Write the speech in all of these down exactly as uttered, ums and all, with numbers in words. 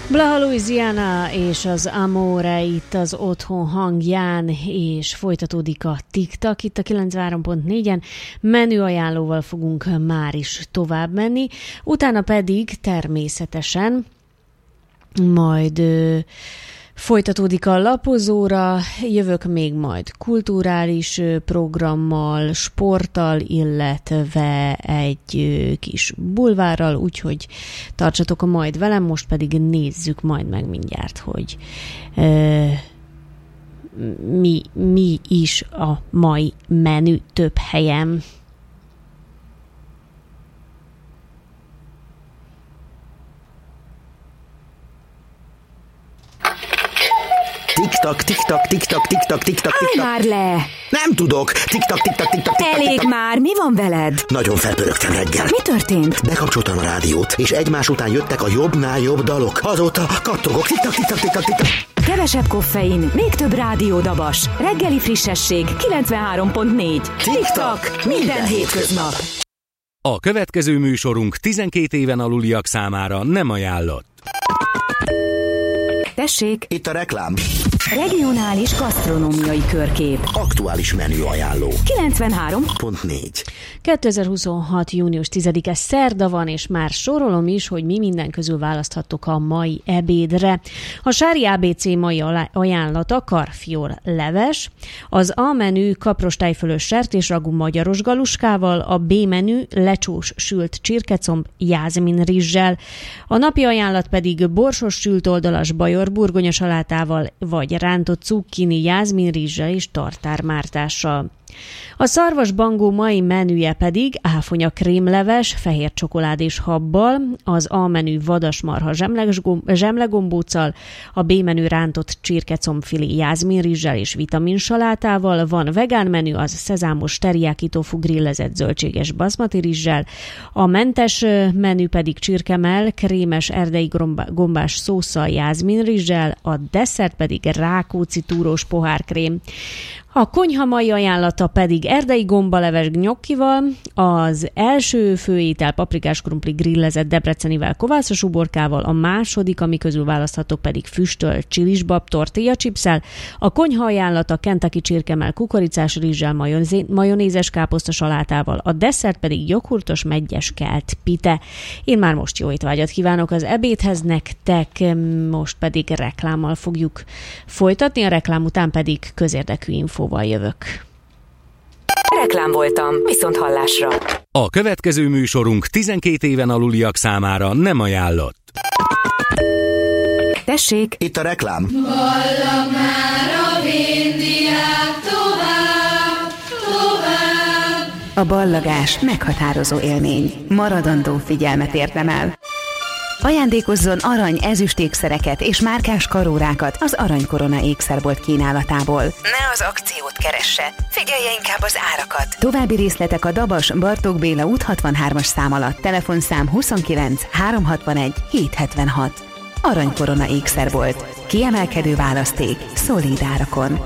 Blaha Louisiana és az Amore itt az otthon hangján, és folytatódik a TikTok itt a kilencvenhárom pont négyen. Menüajánlóval fogunk már is tovább menni, utána pedig természetesen majd ö, folytatódik a lapozóra, jövök még majd kulturális programmal, sporttal, illetve egy kis bulvárral, úgyhogy tartsatok a majd velem, most pedig nézzük majd meg mindjárt, hogy ö, mi, mi is a mai menü több helyen. Tik-tak, tik-tak, tik-tak, tik-tak, tik-tak, tik-tak. Állj már le! Nem tudok! Tik-tak, tik-tak, tik-tak, tik-tak. Elég tik-tak. Már, mi van veled? Nagyon felpörögtem reggel. Mi történt? Bekapcsoltam a rádiót, és egymás után jöttek a jobbnál jobb dalok. Azóta kattogok. Tik-tak, tik-tak, tik-tak, tik-tak. Kevesebb koffein, még több rádiódabas. Reggeli frissesség, kilencvenhárom pont négy. Tik-tak, minden hétköznap. A következő műsorunk tizenkét éven aluliak számára nem ajánlott. Tessék! Itt a reklám. Regionális gasztronómiai körkép. Aktuális menüajánló. kilencvenhárom pont négy. kétezer-huszonhat. június tizedike szerda van, és már sorolom is, hogy mi minden közül választhattok a mai ebédre. A Sári á bé cé mai ajánlata karfiol leves, az A menü kaprostájfölös sertésragú magyaros galuskával, a B menü lecsós sült csirkecomb jázmin rizssel, a napi ajánlat pedig borsos sült oldalas bajor burgonya salátával, vagy rántott cukkini jázmin rizssel és tartármártással. A szarvasbangó mai menüje pedig áfonya krémleves, fehér csokoládés habbal, az A menü vadasmarha zsemlegombóccal, a B menü rántott csirkecombfilé jázminrizssel és vitaminsalátával, van vegán menü, az szezámos teriyaki tofu grillezett zöldséges baszmati rizssel, a mentes menü pedig csirkemell, krémes erdei gombás szósszal jázminrizssel, a desszert pedig rákóczi túrós pohárkrém. A konyha mai ajánlata pedig erdei gombaleves gnocchival, az első főétel paprikás krumpli grillezett debrecenivel kovászos uborkával, a második, ami közül választhatok, pedig füstölt csilisbab tortilla chipssel, a konyha ajánlata Kentucky csirkemell kukoricás rizssel, majonézes káposzta salátával, a desszert pedig joghurtos meggyes kelt pite. Én már most jó étvágyat kívánok az ebédhez nektek, most pedig reklámmal fogjuk folytatni, a reklám után pedig közérdekű infóval jövök. Reklám voltam, viszont hallásra. A következő műsorunk tizenkét éven aluliak számára nem ajánlott. Tessék! Itt a reklám. Ballag már a vindiák tovább, tovább. A ballagás meghatározó élmény. Maradandó figyelmet érdemel. Ajándékozzon arany ezüstékszereket és márkás karórákat az Aranykorona ékszerbolt kínálatából. Ne az akciót keresse, figyelje inkább az árakat. További részletek a Dabas Bartók Béla út hatvanhármas szám alatt, telefonszám huszonkilenc háromszázhatvanegy hétszázhetvenhat. Aranykorona ékszerbolt. Kiemelkedő választék, szolíd árakon.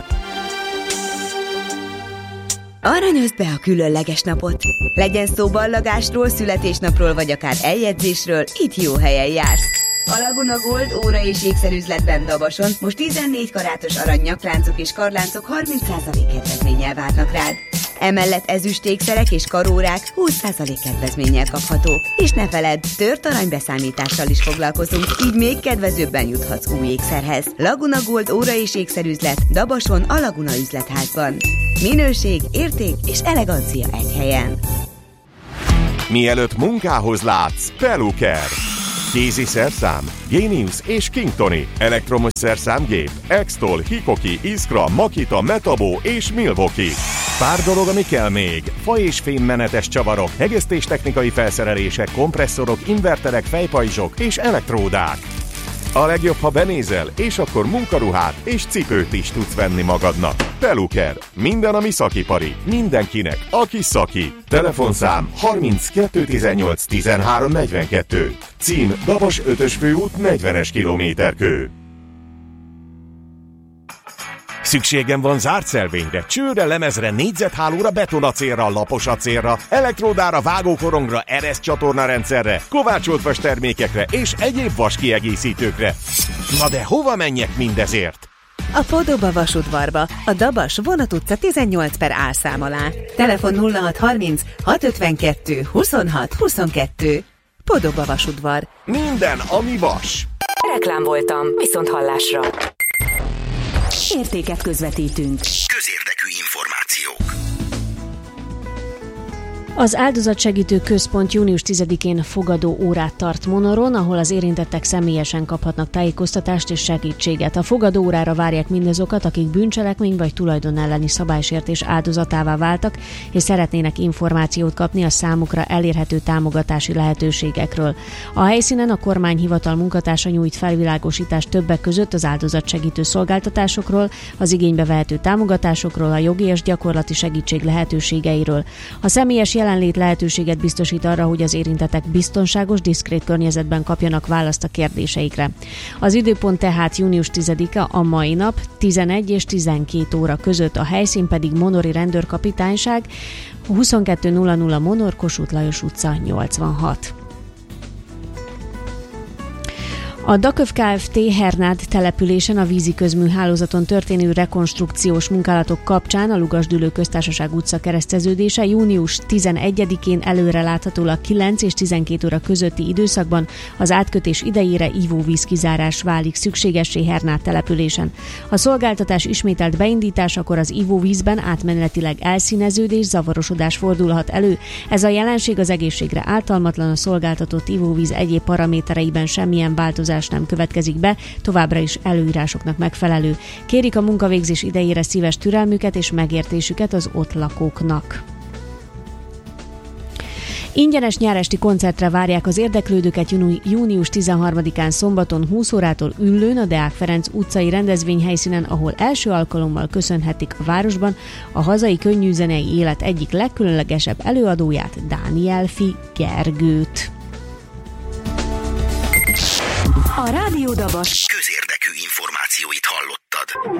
Aranyozd be a különleges napot! Legyen szó ballagásról, születésnapról vagy akár eljegyzésről, itt jó helyen jársz! A Laguna Gold óra és ékszerüzletben Dabason most tizennégy karátos arany nyakláncok és karláncok harminc százalék kedvezménnyel várnak rád. Emellett ezüstékszerek és karórák húsz százalék kedvezménnyel kaphatók. És ne feledd, tört aranybeszámítással is foglalkozunk, így még kedvezőbben juthatsz új ékszerhez. Laguna Gold óra és ékszerüzlet Dabason a Laguna üzletházban. Minőség, érték és elegancia egy helyen. Mielőtt munkához látsz, Peluker. Kézi szerszám, Genius és Kingtoni, elektromos szerszámgép, Extol, Hikoki, Iskra, Makita, Metabo és Milwaukee. Pár dolog, ami kell még. Fa és fémmenetes csavarok, hegesztéstechnikai felszerelések, kompresszorok, inverterek, fejpajzsok és elektródák. A legjobb, ha benézel, és akkor munkaruhát és cipőt is tudsz venni magadnak. Peluker. Minden, ami szakipari. Mindenkinek, aki szaki. Telefonszám harminckettő tizennyolc tizenhárom negyvenkettő. Cím Dabas ötös főút negyvenes kilométerkő. Szükségem van zárt szelvényre, csőre, lemezre, négyzethálóra, betonacélra, laposacélra, elektródára, vágókorongra, ereszcsatorna rendszerre, kovácsolt vas termékekre és egyéb vas kiegészítőkre. Na de hova menjek mindezért? A Podoba vasudvarba, a Dabas Vonat utca tizennyolc per A szám alá. Telefon nulla hat harminc hat ötvenkettő huszonhat huszonkettő. Podoba vasudvar. Minden, ami vas. Reklám voltam, viszont hallásra. Értéket közvetítünk. Közérdekű információk. Az Áldozatsegítő Központ június tizedikén fogadó órát tart Monoron, ahol az érintettek személyesen kaphatnak tájékoztatást és segítséget. A fogadó órára várják mindazokat, akik bűncselekmény vagy tulajdon elleni szabálysértés áldozatává váltak, és szeretnének információt kapni a számukra elérhető támogatási lehetőségekről. A helyszínen a kormányhivatal munkatársa nyújt felvilágosítást többek között az áldozatsegítő szolgáltatásokról, az igénybe vehető támogatásokról, a jogi és gyakorlati segítség lehetőségeiről. A személyes jelenlét lehetőséget biztosít arra, hogy az érintettek biztonságos, diszkrét környezetben kapjanak választ a kérdéseikre. Az időpont tehát június tizedike, a mai nap, tizenegy és tizenkét óra között, a helyszín pedig Monori Rendőrkapitányság, huszonkettő nulla nulla Monor, Kossuth Lajos utca nyolcvanhat. A Daköv Kft. Hernád településen a vízi közműhálózaton történő rekonstrukciós munkálatok kapcsán a Lugasdülő Köztársaság utca kereszteződése június tizenegyedikén előreláthatólag kilenc és tizenkét óra közötti időszakban az átkötés idejére ivóvízkizárás válik szükségessé Hernád településen. A szolgáltatás ismételt beindításakor az ivóvízben átmenetileg elszíneződés, zavarosodás fordulhat elő. Ez a jelenség az egészségre ártalmatlan, a szolgáltatott ivóvíz egyéb paramétereiben semmilyen változás nem következik be, továbbra is előírásoknak megfelelő. Kérik a munkavégzés idejére szíves türelmüket és megértésüket az ott lakóknak. Ingyenes nyáresti koncertre várják az érdeklődőket június tizenharmadikán szombaton húsz órától Üllőn, a Deák Ferenc utcai rendezvényhelyszínen, ahol első alkalommal köszönhetik a városban a hazai könnyűzenei élet egyik legkülönlegesebb előadóját, Dánielfi Gergőt. A Rádió Dabas